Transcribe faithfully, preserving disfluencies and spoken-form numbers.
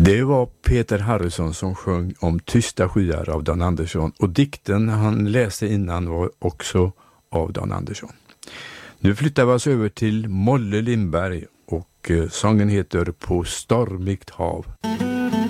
Det var Peter Harrison som sjöng om Tysta skyar av Dan Andersson, och dikten han läste innan var också av Dan Andersson. Nu flyttar vi oss över till Molle Lindberg och sången heter På stormigt hav.